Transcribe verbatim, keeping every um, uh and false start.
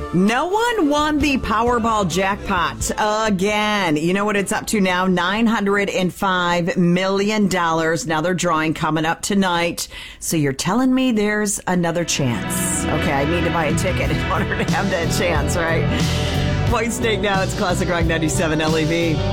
No one won the Powerball jackpot again. You know what it's up to now? nine hundred five million dollars. Now they're drawing coming up tonight. So you're telling me there's another chance. Okay, I need to buy a ticket in order to have that chance, right? White Snake now. It's Classic Rock ninety-seven L E V.